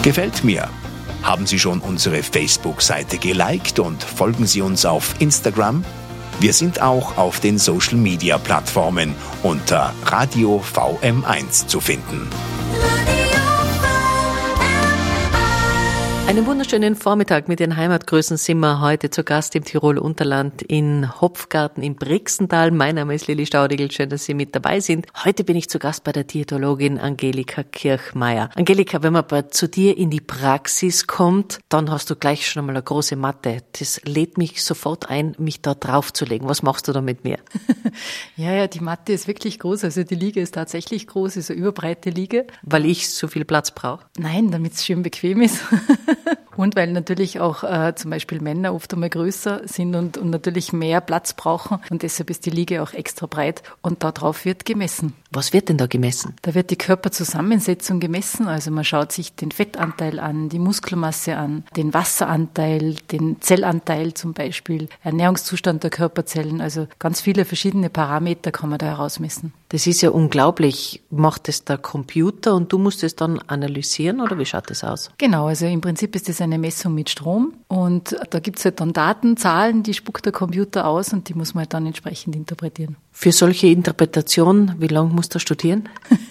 Gefällt mir? Haben Sie schon unsere Facebook-Seite geliked und folgen Sie uns auf Instagram? Wir sind auch auf den Social-Media-Plattformen unter Radio VM1 zu finden. Einen wunderschönen Vormittag mit den Heimatgrößen sind wir heute zu Gast im Tiroler Unterland in Hopfgarten im Brixental. Mein Name ist Lili Staudigl, schön, dass Sie mit dabei sind. Heute bin ich zu Gast bei der Diätologin Angelika Kirchmeier. Angelika, wenn man zu dir in die Praxis kommt, dann hast du gleich schon einmal eine große Matte. Das lädt mich sofort ein, mich da draufzulegen. Was machst du da mit mir? Ja, die Matte ist wirklich groß. Also die Liege ist tatsächlich groß, ist eine überbreite Liege. Weil ich so viel Platz brauche? Nein, damit es schön bequem ist. Und weil natürlich auch zum Beispiel Männer oft einmal größer sind und natürlich mehr Platz brauchen. Und deshalb ist die Liege auch extra breit. Und darauf wird gemessen. Was wird denn da gemessen? Da wird die Körperzusammensetzung gemessen. Also man schaut sich den Fettanteil an, die Muskelmasse an, den Wasseranteil, den Zellanteil zum Beispiel, Ernährungszustand der Körperzellen. Also ganz viele verschiedene Parameter kann man da herausmessen. Das ist ja unglaublich. Macht das der Computer und du musst es dann analysieren oder wie schaut das aus? Genau, also im Prinzip ist das eine Messung mit Strom und da gibt es halt dann Daten, Zahlen, die spuckt der Computer aus und die muss man halt dann entsprechend interpretieren. Für solche Interpretation, wie lange musst du studieren?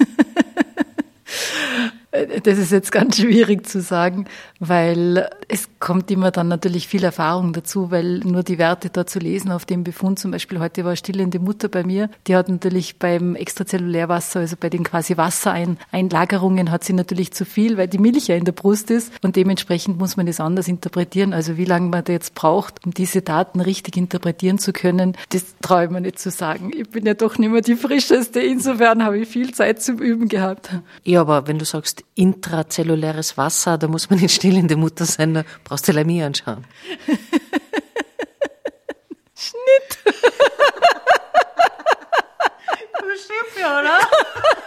Das ist jetzt ganz schwierig zu sagen, weil es kommt immer dann natürlich viel Erfahrung dazu, weil nur die Werte da zu lesen auf dem Befund, zum Beispiel heute war stillende Mutter bei mir, die hat natürlich beim Extrazellulärwasser, also bei den quasi Wassereinlagerungen hat sie natürlich zu viel, weil die Milch ja in der Brust ist und dementsprechend muss man das anders interpretieren. Also wie lange man da jetzt braucht, um diese Daten richtig interpretieren zu können, das traue ich mir nicht zu sagen. Ich bin ja doch nicht mehr die Frischeste, insofern habe ich viel Zeit zum Üben gehabt. Ja, aber wenn du sagst, intrazelluläres Wasser, da muss man nicht stillende Mutter sein, da brauchst du Lemie anschauen.